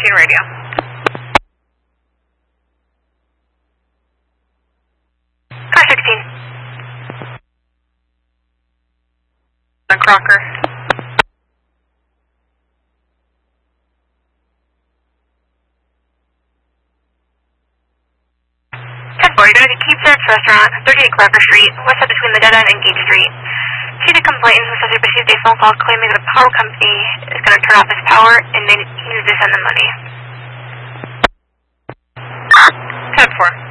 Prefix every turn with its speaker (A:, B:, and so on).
A: 14 radio. Car 16. On Crocker. 10-4, you're going to Keep Search Restaurant, 38 Crocker Street, west side between the Dead End and Gate Street. See the complaint is the subject received a phone call claiming that the power company is going to turn off his power and they need to send them money. 10-4.